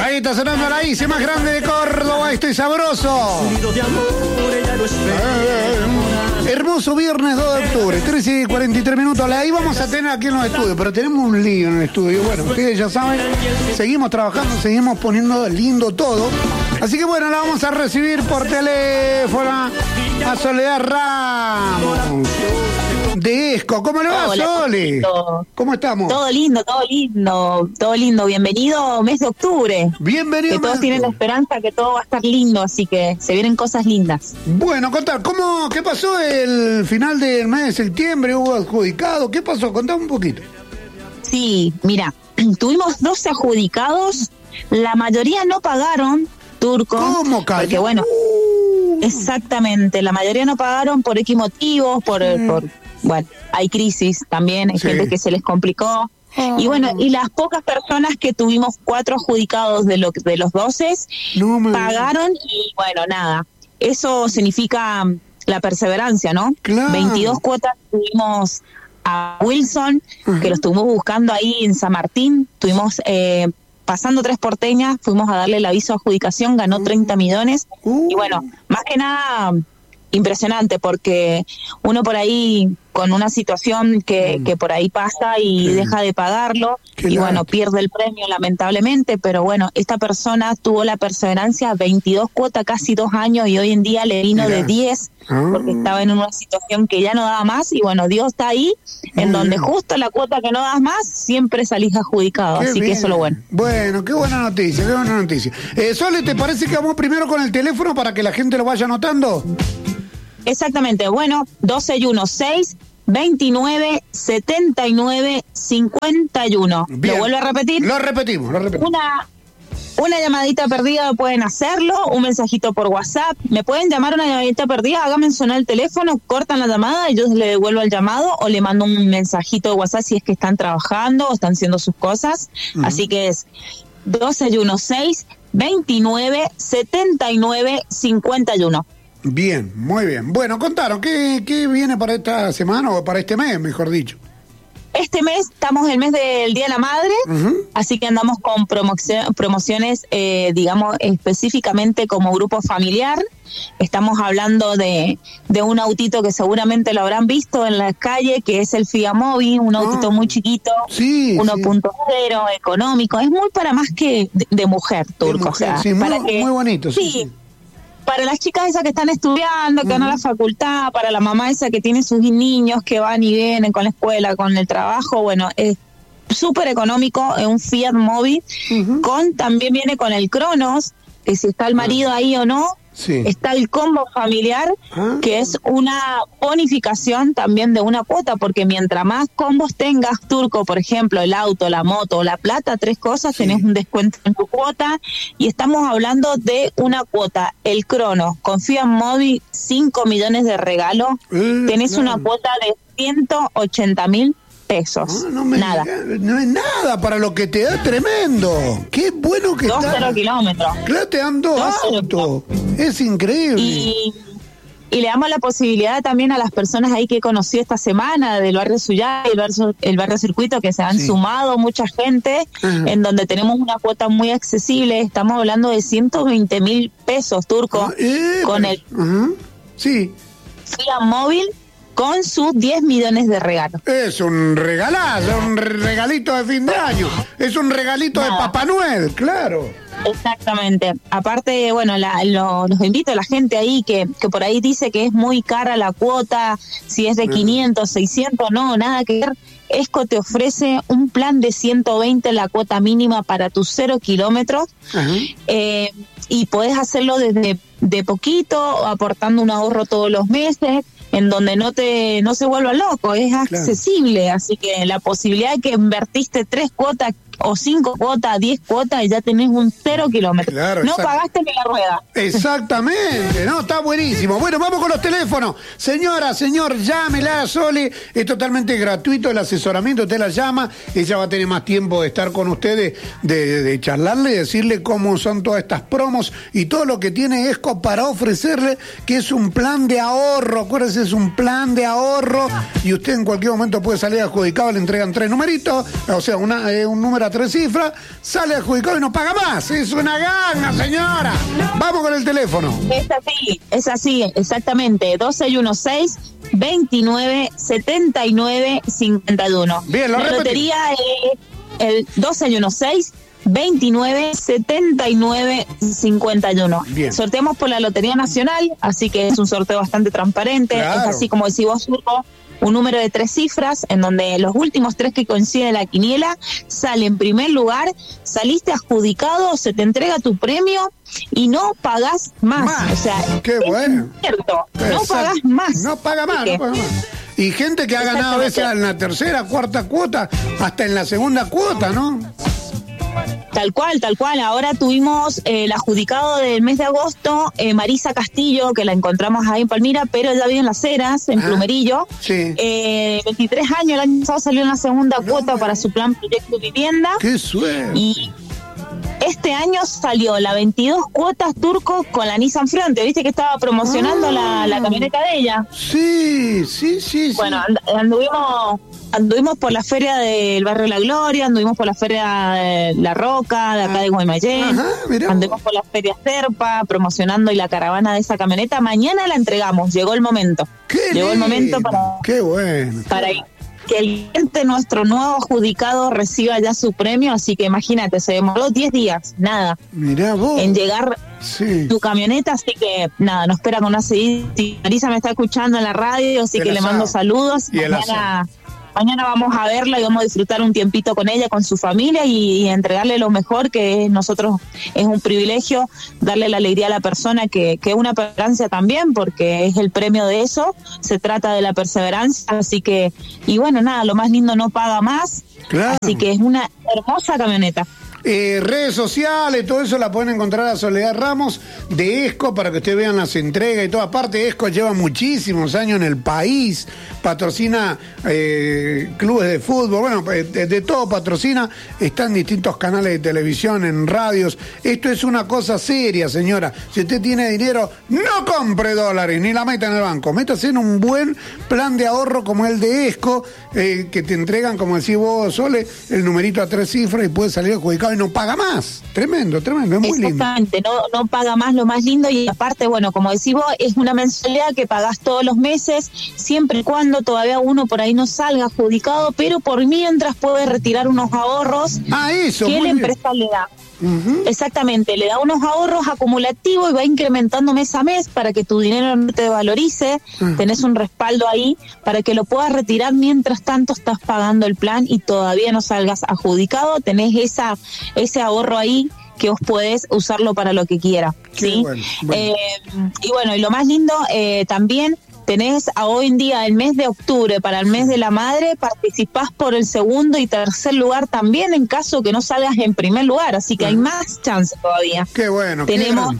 Ahí está sonando la ICE más grande de Córdoba, estoy sabroso. Hermoso viernes 2 de octubre, 13 y 43 minutos. Ahí vamos a tener aquí en los estudios, pero tenemos un lío en el estudio. Bueno, ustedes ya saben, seguimos trabajando, seguimos poniendo lindo todo. Así que bueno, la vamos a recibir por teléfono a Soledad Ramos de ESCO. ¿Cómo le va, Sole? ¿Cómo estamos? Todo lindo. Bienvenido mes de octubre. Bienvenido. Que todos tienen la esperanza que todo va a estar lindo, así que se vienen cosas lindas. Bueno, contar, ¿qué pasó el final del mes de septiembre? ¿Hubo adjudicado? ¿Qué pasó? Contame un poquito. Sí, mira, tuvimos 12 adjudicados, la mayoría no pagaron, Turco. ¿Cómo cayó? Porque bueno, exactamente, la mayoría no pagaron por X motivos, bueno, hay crisis también, hay gente que se les complicó. Y bueno, y las pocas personas que tuvimos 4 adjudicados de los 12 pagaron y bueno, nada. Eso significa la perseverancia, ¿no? Claro. 22 cuotas tuvimos a Wilson, que lo estuvimos buscando ahí en San Martín. Tuvimos pasando 3 porteñas, fuimos a darle el aviso de adjudicación, ganó 30 millones. Y bueno, más que nada impresionante, porque uno por ahí con una situación que por ahí pasa y deja de pagarlo y bueno, pierde el premio lamentablemente, pero bueno, esta persona tuvo la perseverancia, 22 cuotas, casi 2 años, y hoy en día le vino de 10 porque estaba en una situación que ya no daba más, y bueno, Dios está ahí en donde justo la cuota que no das más siempre salís adjudicado, así que eso es lo bueno. Bueno, qué buena noticia. Sole, ¿te parece que vamos primero con el teléfono para que la gente lo vaya anotando? Exactamente, bueno, 1216-29-79-51. ¿Lo vuelvo a repetir? Lo repetimos. Una llamadita perdida pueden hacerlo, un mensajito por WhatsApp, me pueden llamar una llamadita perdida, háganme sonar el teléfono, cortan la llamada y yo le devuelvo el llamado o le mando un mensajito de WhatsApp si es que están trabajando o están haciendo sus cosas, así que es 1216-29-79-51. Bien, muy bien. Bueno, contaron, ¿qué viene para esta semana o para este mes, mejor dicho? Este mes estamos en el mes del Día de la Madre, así que andamos con promociones, digamos, específicamente como grupo familiar. Estamos hablando de un autito que seguramente lo habrán visto en la calle, que es el Fiat Mobi, un autito muy chiquito, 1.0, económico. Es muy para más que de mujer, Turco. Mujer, o sea, muy bonito. Sí. Para las chicas esas que están estudiando, que van a la facultad, para la mamá esa que tiene sus niños que van y vienen con la escuela, con el trabajo, bueno, es súper económico, es un Fiat Mobi, también viene con el Cronos, que si está el marido ahí o no, está el combo familiar, que es una bonificación también de una cuota, porque mientras más combos tengas, Turco, por ejemplo, el auto, la moto, la plata, 3 cosas, tenés un descuento en tu cuota, y estamos hablando de una cuota, el Crono, con Fiat Mobi, 5 millones de regalo, tenés una cuota de 180.000 pesos. Nada. No es nada para lo que te da, tremendo. Qué bueno que 2 kilómetros. Claro, te dan 2 autos. Es increíble. Y le damos la posibilidad también a las personas ahí que conocí esta semana del barrio Suyá, el barrio Circuito, que se han sumado mucha gente, en donde tenemos una cuota muy accesible. Estamos hablando de 120.000 pesos, Turco, con el Fiat Móvil, con sus 10 millones de regalos. Es un regalazo, un regalito de fin de año. Es un regalito de Papá Noel, claro. Exactamente. Aparte, bueno, los invito a la gente ahí que por ahí dice que es muy cara la cuota, si es de 500, 600, no, nada que ver. ESCO te ofrece un plan de 120, la cuota mínima para tus 0 kilómetros, y podés hacerlo desde de poquito, aportando un ahorro todos los meses, en donde no se vuelva loco, es accesible, así que la posibilidad de que invertiste 3 cuotas o 5 cuotas, 10 cuotas y ya tenés un 0 kilómetro. Claro, no pagaste ni la rueda. Exactamente, no, está buenísimo. Bueno, vamos con los teléfonos. Señora, señor, llámela a Sole, es totalmente gratuito el asesoramiento, usted la llama, ella va a tener más tiempo de estar con ustedes, de charlarle, decirle cómo son todas estas promos y todo lo que tiene ESCO para ofrecerle, que es un plan de ahorro, acuérdense, es un plan de ahorro y usted en cualquier momento puede salir adjudicado, le entregan 3 numeritos, o sea, un número número a 3 cifras, sale adjudicado y no paga más. Es una ganga, señora. Vamos con el teléfono. Es así, exactamente. 2616-2979-51. Bien, la lotería es el 2616-2979-51. Bien. Sorteamos por la Lotería Nacional, así que es un sorteo bastante transparente. Claro. Es así como decís vos, Zurdo, un número de 3 cifras, en donde los últimos 3 que coinciden la quiniela sale en primer lugar, saliste adjudicado, se te entrega tu premio y no pagás más. O sea, qué bueno. Es cierto, no pagás más. No paga más, no paga más. Y gente que ha ganado a veces en la tercera, cuarta cuota, hasta en la segunda cuota, ¿no? Tal cual. Ahora tuvimos el adjudicado del mes de agosto, Marisa Castillo, que la encontramos ahí en Palmira, pero ella vive en Las Heras, en Plumerillo. Sí. 23 años, el año pasado salió en la segunda cuota para su plan Proyecto Vivienda. ¡Qué suerte! Y este año salió la 22 cuotas Turco con la Nissan Fronte. ¿Viste que estaba promocionando la camioneta de ella? Sí. Bueno, anduvimos por la feria del Barrio La Gloria, anduvimos por la feria de La Roca, de acá de Guaymallén, anduvimos por la feria Serpa, promocionando y la caravana de esa camioneta. Mañana la entregamos, llegó el momento. Llegó el momento para que el cliente, nuestro nuevo adjudicado, reciba ya su premio, así que imagínate, se demoró 10 días, nada, mirá vos, en llegar tu camioneta, así que nada, nos espera con una seguida. Marisa me está escuchando en la radio, así que le mando saludos. Mañana vamos a verla y vamos a disfrutar un tiempito con ella, con su familia y entregarle lo mejor, que nosotros es un privilegio darle la alegría a la persona, que es una perseverancia también, porque es el premio de eso, se trata de la perseverancia, así que, y bueno, nada, lo más lindo, no paga más, claro. Así que es una hermosa camioneta. Redes sociales, todo eso la pueden encontrar a Soledad Ramos de ESCO para que ustedes vean las entregas y todo. Aparte, ESCO lleva muchísimos años en el país, patrocina clubes de fútbol, bueno, de todo patrocina, está en distintos canales de televisión, en radios. Esto es una cosa seria, señora. Si usted tiene dinero, no compre dólares ni la meta en el banco, métase en un buen plan de ahorro como el de ESCO, que te entregan, como decís vos, Sole, el numerito a 3 cifras y puede salir adjudicado y no paga más. Tremendo, es muy lindo. Exactamente, no paga más, lo más lindo, y aparte, bueno, como decís vos, es una mensualidad que pagás todos los meses, siempre y cuando todavía uno por ahí no salga adjudicado, pero por mientras puede retirar unos ahorros que la empresa le da. Exactamente, le da unos ahorros acumulativos y va incrementando mes a mes para que tu dinero no te valorice. Tenés un respaldo ahí para que lo puedas retirar mientras tanto estás pagando el plan y todavía no salgas adjudicado. Tenés ese ahorro ahí que vos podés usarlo para lo que quiera, ¿sí? Bueno. Y bueno, y lo más lindo también, tenés a hoy en día el mes de octubre para el mes de la madre, participás por el segundo y tercer lugar también en caso que no salgas en primer lugar, así que hay más chance todavía. Qué bueno. Tenemos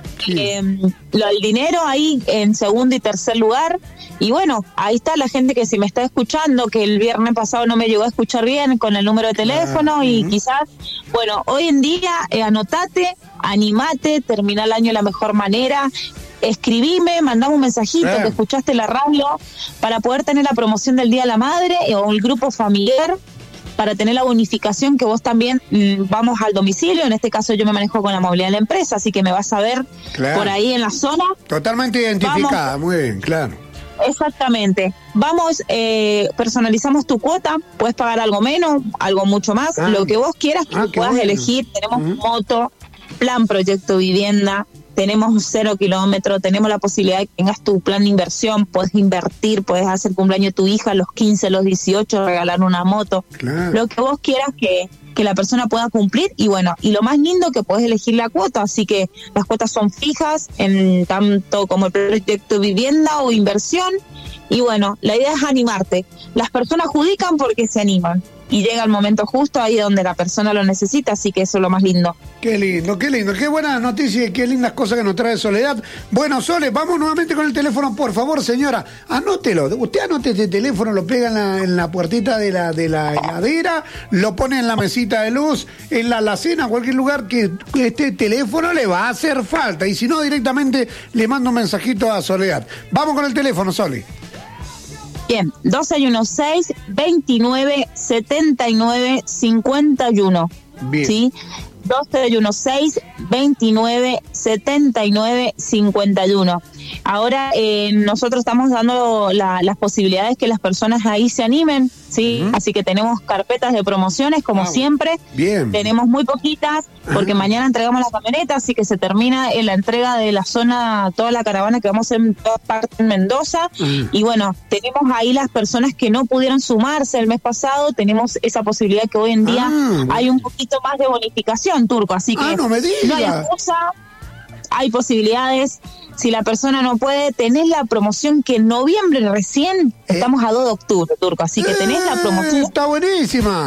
el dinero ahí en segundo y tercer lugar, y bueno, ahí está la gente que si me está escuchando, que el viernes pasado no me llegó a escuchar bien con el número de teléfono y quizás, bueno, hoy en día anotate, animate, termina el año de la mejor manera. Escribime, mandame un mensajito que escuchaste la radio para poder tener la promoción del Día de la Madre o el grupo familiar, para tener la bonificación que vos también vamos al domicilio. En este caso yo me manejo con la movilidad de la empresa, así que me vas a ver por ahí en la zona. Totalmente identificada, muy bien, claro. Exactamente. Vamos, personalizamos tu cuota, puedes pagar algo menos, algo mucho más, lo que vos quieras, que puedas elegir. Tenemos moto, plan Proyecto Vivienda, tenemos 0 kilómetros, tenemos la posibilidad de que tengas tu plan de inversión, puedes invertir, puedes hacer cumpleaños de tu hija a los 15, los 18, regalar una moto, lo que vos quieras que la persona pueda cumplir. Y bueno, y lo más lindo, que puedes elegir la cuota, así que las cuotas son fijas en tanto como el proyecto vivienda o inversión. Y bueno, la idea es animarte. Las personas adjudican porque se animan y llega el momento justo ahí donde la persona lo necesita, así que eso es lo más lindo. Qué lindo, qué buena noticia y qué lindas cosas que nos trae Soledad. Bueno, Sole, vamos nuevamente con el teléfono, por favor, señora, anótelo. Usted anote este teléfono, lo pega en la puertita de la heladera, lo pone en la mesita de luz, en la alacena, cualquier lugar que este teléfono le va a hacer falta, y si no, directamente le mando un mensajito a Soledad. Vamos con el teléfono, Sole. Bien, 2616-2979-51. Bien. ¿Sí? 2616-2979-51. Ahora nosotros estamos dando las posibilidades que las personas ahí se animen, ¿sí? Así que tenemos carpetas de promociones, como siempre. Bien. Tenemos muy poquitas, porque mañana entregamos la camioneta, así que se termina en la entrega de la zona, toda la caravana que vamos en toda parte en Mendoza. Y bueno, tenemos ahí las personas que no pudieron sumarse el mes pasado, tenemos esa posibilidad que hoy en día hay un poquito más de bonificación, Turco, así que no me digas. No hay excusa, hay posibilidades. Si la persona no puede, tenés la promoción que en noviembre recién estamos a 2 de octubre, Turco, así que tenés la promoción. Está buenísima.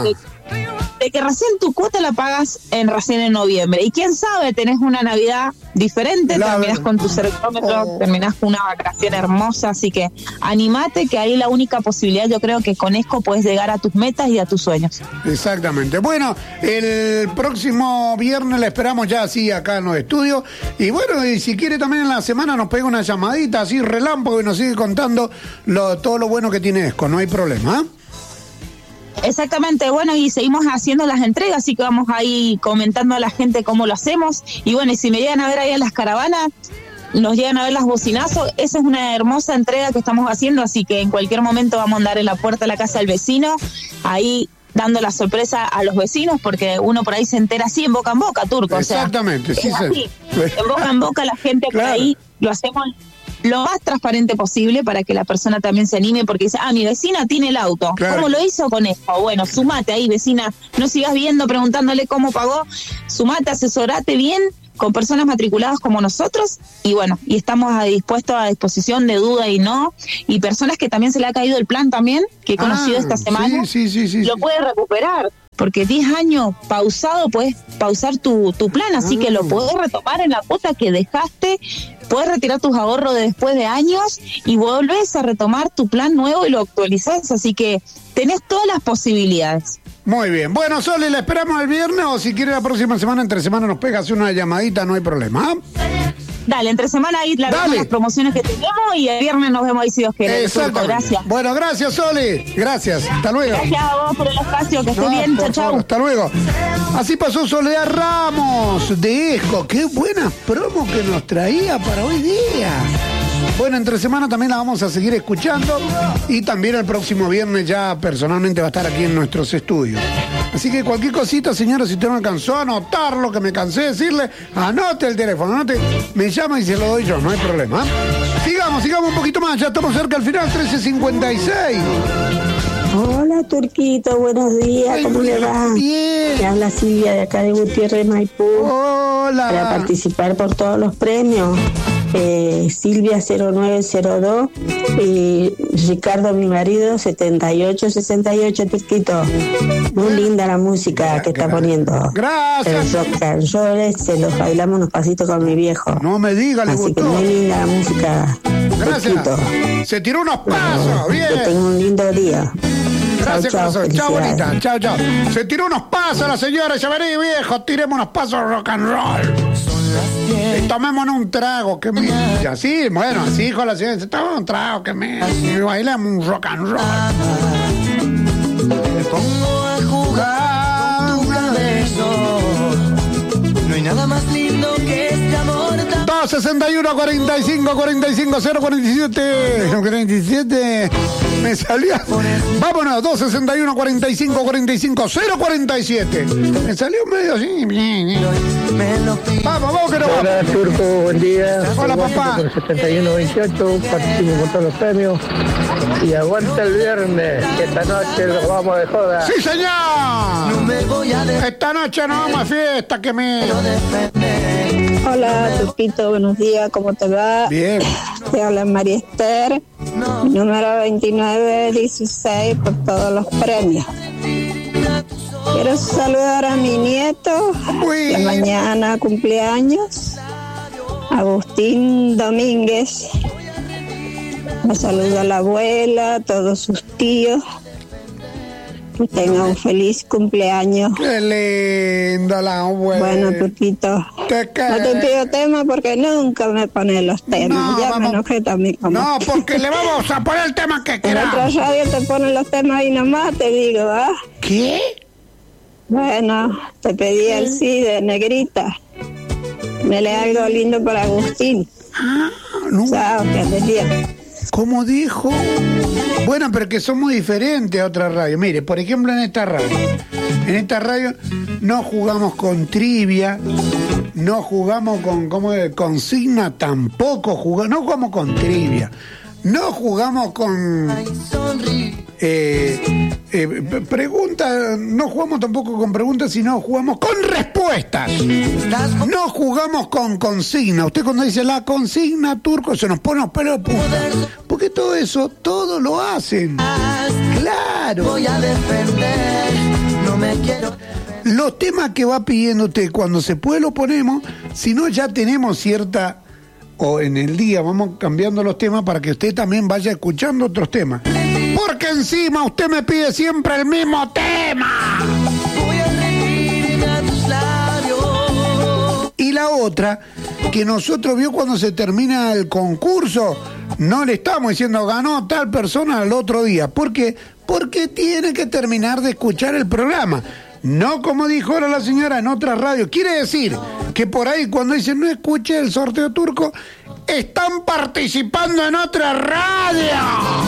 De que recién tu cuota la pagas recién en noviembre. Y quién sabe, tenés una Navidad diferente, terminás con tu cercómetro, terminás con una vacación hermosa, así que animate, que ahí la única posibilidad, yo creo que con ESCO puedes llegar a tus metas y a tus sueños. Exactamente. Bueno, el próximo viernes la esperamos ya así acá en los estudios. Y bueno, y si quiere también en la semana nos pega una llamadita así relámpago y nos sigue contando todo lo bueno que tiene ESCO, no hay problema, ¿eh? Exactamente, bueno, y seguimos haciendo las entregas, así que vamos ahí comentando a la gente cómo lo hacemos. Y bueno, y si me llegan a ver ahí en las caravanas, nos llegan a ver las bocinazos, esa es una hermosa entrega que estamos haciendo, así que en cualquier momento vamos a andar en la puerta de la casa del vecino, ahí dando la sorpresa a los vecinos, porque uno por ahí se entera así en boca, Turco. Exactamente, o sea, sí. En boca la gente por ahí lo hacemos lo más transparente posible para que la persona también se anime, porque dice, mi vecina tiene el auto. Claro. ¿Cómo lo hizo con esto? Bueno, sumate ahí, vecina, no sigas viendo, preguntándole cómo pagó, sumate, asesorate bien con personas matriculadas como nosotros, y bueno, y estamos dispuestos a disposición de duda y no, y personas que también se le ha caído el plan también, que he conocido esta semana, lo puede recuperar. Porque 10 años pausado, puedes pausar tu plan, así que lo podés retomar en la cuota que dejaste, puedes retirar tus ahorros de después de años y volvés a retomar tu plan nuevo y lo actualizás, así que tenés todas las posibilidades. Muy bien. Bueno, Sole, la esperamos el viernes o si quiere la próxima semana, entre semana nos pega, hace una llamadita, no hay problema. Dale, entre semana ahí las promociones que tenemos y el viernes nos vemos ahí si Dios quiere. Exacto. Gracias. Bueno, gracias, Sole. Gracias. Hasta luego. Gracias a vos por el espacio. Que estés bien. Chau, chau. Hasta luego. Así pasó Soledad Ramos de ESCO. Qué buenas promos que nos traía para hoy día. Bueno, entre semana también la vamos a seguir escuchando y también el próximo viernes ya personalmente va a estar aquí en nuestros estudios. Así que cualquier cosita, señora, si usted no alcanzó a anotarlo, que me cansé de decirle, anote el teléfono, me llama y se lo doy yo, no hay problema. Sigamos un poquito más, ya estamos cerca al final, 13:56. Hola, Turquito, buenos días, ¿cómo le va? Bien. Me habla Silvia de acá de Gutiérrez, Maipú. Hola. Para participar por todos los premios. Silvia 0902 y Ricardo, mi marido, 7868, Turquito. Muy linda la música que está poniendo. Gracias. El rock and roll, se los bailamos unos pasitos con mi viejo. No me diga, le Así gustó. Que muy linda la música. Gracias. Turquito. Se tiró unos pasos, bien. Que tenga un lindo día. Gracias, corazón. Chao, bonita. Chao. Se tiró unos pasos la señora. Ya vení, viejo. Tiremos unos pasos rock and roll. Y tomémonos un trago, que me... Así, bueno, así, hijo de la señora. Tomemos un trago, que me... Y bailamos un rock and roll. Me pongo a jugar con tu cabeza. No hay nada más lindo que este amor. 261 45 45 047 47 me salió. Vámonos, 261 45 45 047. Me salió medio así. Vamos, que no vamos. Hola, Turco, buen día. Hola, papá. 7128, participo con todos los premios. Y aguanta el viernes, que esta noche lo vamos de joda. ¡Sí, señor! Esta noche nos vamos a fiesta, que me... Hola, Turquito, buenos días, ¿cómo te va? Bien. Te habla María Esther, número 2916, por todos los premios. Quiero saludar a mi nieto, que mañana cumpleaños, Agustín Domínguez. Me saluda a la abuela, a todos sus tíos. Que tenga un feliz cumpleaños. Qué lindo la abuela. Bueno, Turquito, no te pido tema porque nunca me pones los temas. No, ya vamos. Me enojé también. No, porque le vamos a poner el tema que queramos. En otra radio te ponen los temas y nomás te digo, ¿ah? ¿Qué? Bueno, te pedí el sí de Negrita. Me lee algo lindo para Agustín. No. Chao, que andes bien. ¿Cómo dijo? Bueno, pero que son muy diferentes a otra radio. Mire, por ejemplo, en esta radio no jugamos con trivia, no jugamos con consigna, tampoco jugamos, no jugamos con trivia, no jugamos con preguntas, no jugamos tampoco con preguntas, sino jugamos con respuestas. No jugamos con consigna. Usted cuando dice la consigna, Turco, se nos pone los pelos de punta. Porque todo eso, todo lo hacen. Claro. Voy a defender, no me quiero. Los temas que va pidiendo usted, cuando se puede lo ponemos, si no ya tenemos cierta, o en el día vamos cambiando los temas para que usted también vaya escuchando otros temas. Porque encima usted me pide siempre el mismo tema. Voy a reírme a tus labios. Y la otra, que nosotros vio cuando se termina el concurso, no le estamos diciendo ganó tal persona al otro día. ¿Por qué? Porque tiene que terminar de escuchar el programa. No como dijo ahora la señora en otra radio. Quiere decir que por ahí cuando dicen no escuché el sorteo Turco, están participando en otra radio.